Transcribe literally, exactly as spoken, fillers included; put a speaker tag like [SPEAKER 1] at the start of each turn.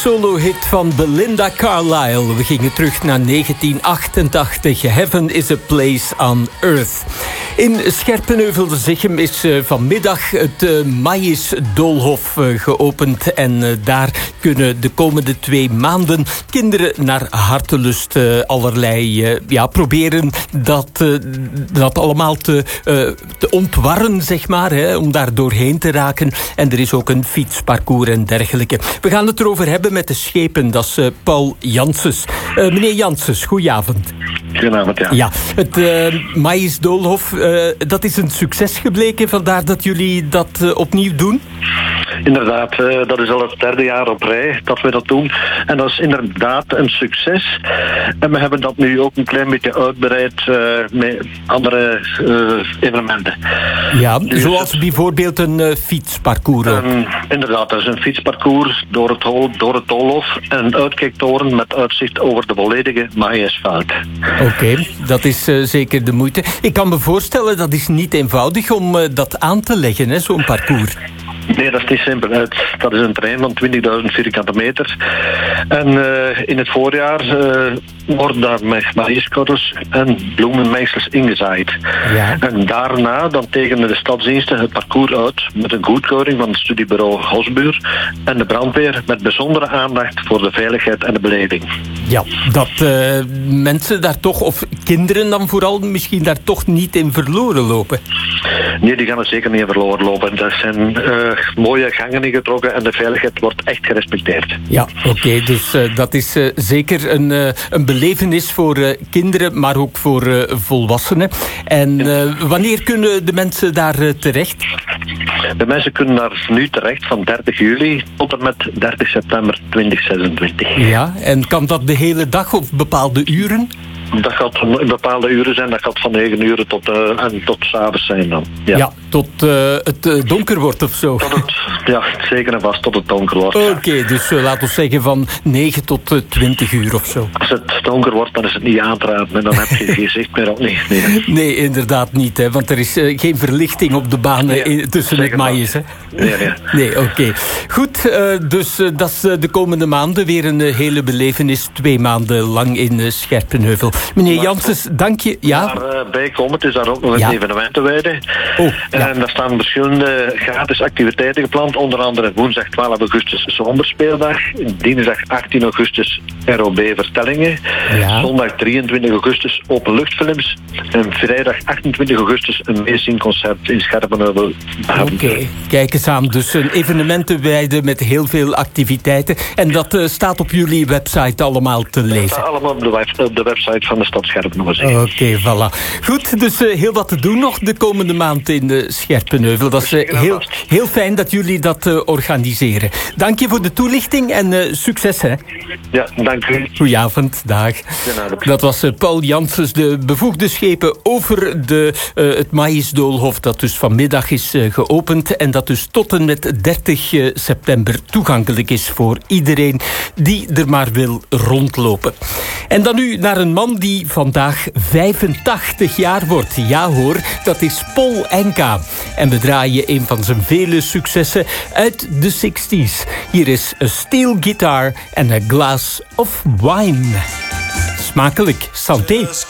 [SPEAKER 1] Solo-hit van Belinda Carlisle. We gingen terug naar negentien achtentachtig. Heaven is a place on earth. In Scherpenheuvel-Zichem is uh, vanmiddag het uh, Maïs Doolhof uh, geopend. En uh, daar kunnen de komende twee maanden kinderen naar hartelust uh, allerlei uh, ja, proberen dat, uh, dat allemaal te, uh, te ontwarren, zeg maar. Hè, om daar doorheen te raken. En er is ook een fietsparcours en dergelijke. We gaan het erover hebben met de schepen. Dat is uh, Paul Janssens. Uh, meneer Janssens, goedenavond.
[SPEAKER 2] Goedenavond, ja.
[SPEAKER 1] Ja, het uh, Maïs Doolhof, uh, dat is een succes gebleken. Vandaar dat jullie dat uh, opnieuw doen?
[SPEAKER 2] Inderdaad, uh, dat is al het derde jaar op rij dat we dat doen. En dat is inderdaad een succes. En we hebben dat nu ook een klein beetje uitbreid uh, met andere uh, evenementen.
[SPEAKER 1] Ja,
[SPEAKER 2] dus
[SPEAKER 1] zoals
[SPEAKER 2] het,
[SPEAKER 1] bijvoorbeeld een uh, fietsparcours.
[SPEAKER 2] Um, inderdaad, dat is een fietsparcours door het, hol, door het Doolhof en een uitkijktoren met uitzicht over de volledige Maïsveld.
[SPEAKER 1] Oké, okay, dat is uh, zeker de moeite. Ik kan me voorstellen, dat is niet eenvoudig om uh, dat aan te leggen, hè, zo'n parcours.
[SPEAKER 2] Nee, dat is niet simpel. Dat is een terrein van twintigduizend vierkante meter. En uh, in het voorjaar uh, worden daar maïskorrels en bloemenmengsels ingezaaid. Ja. En daarna dan tekenen de stadsdiensten het parcours uit met een goedkeuring van het studiebureau Hosbuur en de brandweer met bijzondere aandacht voor de veiligheid en de beleving.
[SPEAKER 1] Ja, dat uh, mensen daar toch, of kinderen dan vooral, misschien daar toch niet in verloren lopen.
[SPEAKER 2] Nee, die gaan er zeker niet in verloren lopen. Dat zijn uh, mooie gangen ingetrokken en de veiligheid wordt echt gerespecteerd.
[SPEAKER 1] Ja, oké. Okay, dus uh, dat is uh, zeker een, uh, een belevenis voor uh, kinderen, maar ook voor uh, volwassenen. En uh, wanneer kunnen de mensen daar uh, terecht?
[SPEAKER 2] De mensen kunnen daar nu terecht van dertig juli tot en met dertig september tweeduizend zesentwintig.
[SPEAKER 1] Ja, en kan dat de hele dag of bepaalde uren?
[SPEAKER 2] Dat gaat in bepaalde uren zijn, dat gaat van negen uur tot, uh, en tot 's avonds zijn dan. Ja,
[SPEAKER 1] ja tot uh, het uh, donker wordt of zo.
[SPEAKER 2] Tot het, ja, zeker en vast tot het donker wordt.
[SPEAKER 1] Oké, okay, dus uh, laten we zeggen van negen tot twintig uur of zo.
[SPEAKER 2] Als het donker wordt, dan is het niet aan te raden en dan heb je geen zicht meer op. Nee, nee.
[SPEAKER 1] nee, inderdaad niet, hè, want er is uh, geen verlichting op de banen nee, in, tussen het maïs. Hè?
[SPEAKER 2] Nee, nee.
[SPEAKER 1] Nee, oké. Okay. Goed, uh, dus uh, dat is uh, de komende maanden weer een uh, hele belevenis. Twee maanden lang in uh, Scherpenheuvel. Meneer maar, Janssens, dank je. Ja?
[SPEAKER 2] Maar uh, bijkomend is daar ook nog een ja. evenementenweide.
[SPEAKER 1] Oh, ja.
[SPEAKER 2] En daar staan verschillende gratis activiteiten gepland. Onder andere woensdag twaalf augustus zomerspeeldag. Dinsdag achttien augustus R O B vertellingen. Ja. Zondag drieëntwintig augustus openluchtfilms. En vrijdag achtentwintig augustus een meezingconcert in Scherpenheuvel.
[SPEAKER 1] Oké, okay. Kijk eens aan. Dus een evenementenweide met heel veel activiteiten. En dat uh, staat op jullie website allemaal te lezen. Dat
[SPEAKER 2] staat allemaal op de, web, op de website van de stad Scherpenheuvel.
[SPEAKER 1] Oké, okay, voilà. Goed, dus uh, heel wat te doen nog de komende maand in de Scherpenheuvel. Dat is uh, heel, heel fijn dat jullie dat uh, organiseren. Dank je voor de toelichting en uh, succes, hè.
[SPEAKER 2] Ja, dank u.
[SPEAKER 1] Goedenavond, dag.
[SPEAKER 2] Goedenavond.
[SPEAKER 1] Dat was uh, Paul Janssens, de bevoegde schepen over de, uh, het Maïs Doolhof, dat dus vanmiddag is uh, geopend en dat dus tot en met dertig september toegankelijk is voor iedereen die er maar wil rondlopen. En dan nu naar een man die vandaag vijfentachtig jaar wordt. Ja hoor, dat is Paul Anka. En we draaien een van zijn vele successen uit de zestig's. Hier is A Steel Guitar and a Glass of Wine. Smakelijk, santé.